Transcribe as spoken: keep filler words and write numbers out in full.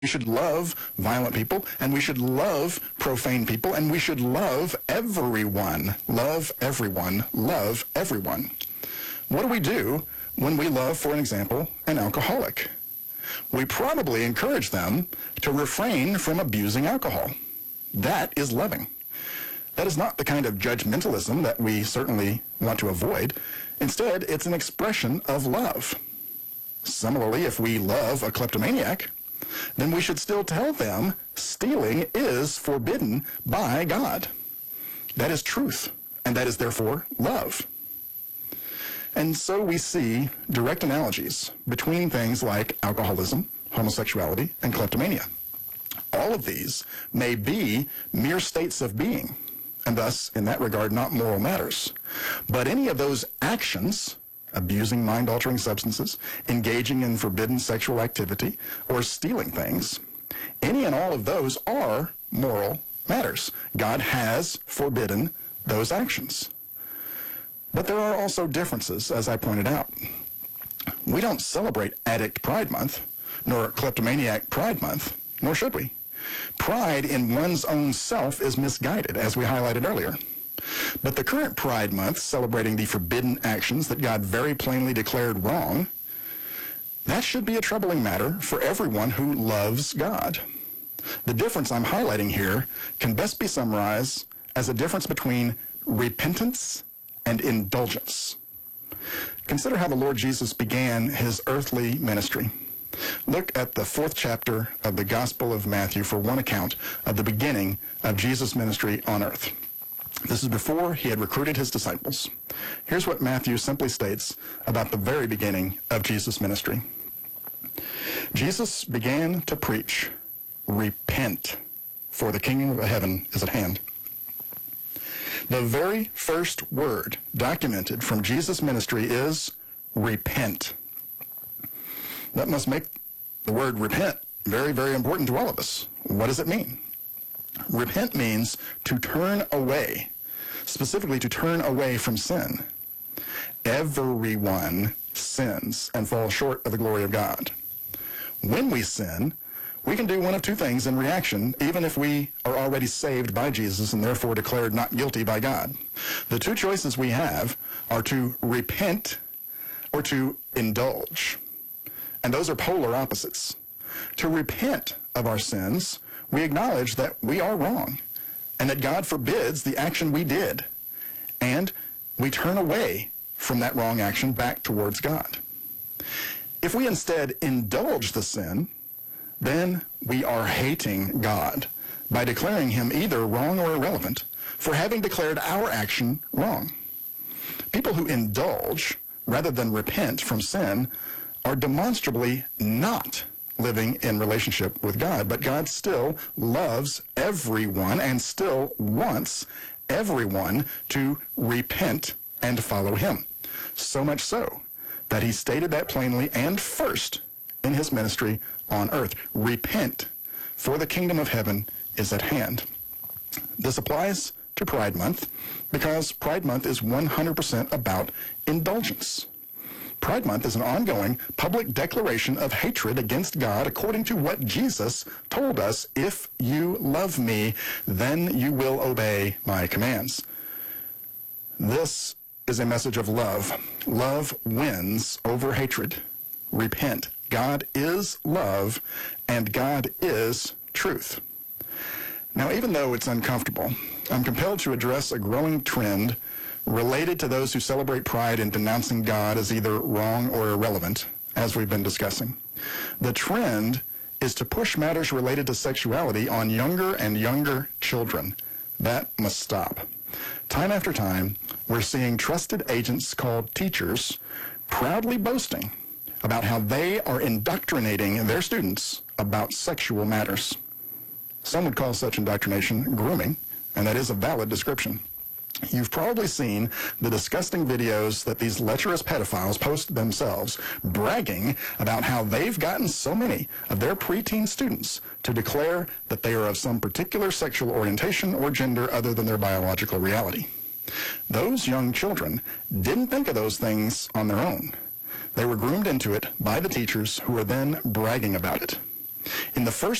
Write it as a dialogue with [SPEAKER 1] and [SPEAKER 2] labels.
[SPEAKER 1] We should love violent people, and we should love profane people, and we should love everyone. Love everyone. Love everyone. What do we do when we love, for an example, an alcoholic? We probably encourage them to refrain from abusing alcohol. That is loving. That is not the kind of judgmentalism that we certainly want to avoid. Instead, it's an expression of love. Similarly, if we love a kleptomaniac, then we should still tell them stealing is forbidden by God. That is truth, and that is therefore love. And so we see direct analogies between things like alcoholism, homosexuality, and kleptomania. All of these may be mere states of being, and thus, in that regard, not moral matters. But any of those actions, abusing mind-altering substances, engaging in forbidden sexual activity, or stealing things, any and all of those are moral matters. God has forbidden those actions. But there are also differences, as I pointed out. We don't celebrate Addict Pride Month, nor Kleptomaniac Pride Month, nor should we. Pride in one's own self is misguided, as we highlighted earlier. But the current Pride Month, celebrating the forbidden actions that God very plainly declared wrong, that should be a troubling matter for everyone who loves God. The difference I'm highlighting here can best be summarized as a difference between repentance and indulgence. Consider how the Lord Jesus began his earthly ministry. Look at the fourth chapter of the Gospel of Matthew for one account of the beginning of Jesus' ministry on earth. This is before he had recruited his disciples. Here's what Matthew simply states about the very beginning of Jesus' ministry. Jesus began to preach, "Repent, for the kingdom of heaven is at hand." The very first word documented from Jesus' ministry is repent. That must make the word repent very, very important to all of us. What does it mean? Repent means to turn away, specifically to turn away from sin. Everyone sins and falls short of the glory of God. When we sin, we can do one of two things in reaction, even if we are already saved by Jesus and therefore declared not guilty by God. The two choices we have are to repent or to indulge. And those are polar opposites. To repent of our sins, we acknowledge that we are wrong and that God forbids the action we did. And we turn away from that wrong action back towards God. If we instead indulge the sin, then we are hating God by declaring him either wrong or irrelevant for having declared our action wrong. People who indulge rather than repent from sin are demonstrably not living in relationship with God, but God still loves everyone and still wants everyone to repent and follow him. So much so that he stated that plainly and first in his ministry on earth. Repent, for the kingdom of heaven is at hand. This applies to Pride Month because Pride Month is one hundred percent about indulgence. Pride Month is an ongoing public declaration of hatred against God according to what Jesus told us: if you love me, then you will obey my commands. This is a message of love. Love wins over hatred. Repent. God is love, and God is truth. Now, even though it's uncomfortable, I'm compelled to address a growing trend related to those who celebrate pride in denouncing God as either wrong or irrelevant, as we've been discussing. The trend is to push matters related to sexuality on younger and younger children. That must stop. Time after time, we're seeing trusted agents called teachers proudly boasting about how they are indoctrinating their students about sexual matters. Some would call such indoctrination grooming, and that is a valid description. You've probably seen the disgusting videos that these lecherous pedophiles post themselves, bragging about how they've gotten so many of their preteen students to declare that they are of some particular sexual orientation or gender other than their biological reality. Those young children didn't think of those things on their own. They were groomed into it by the teachers who were then bragging about it. In the first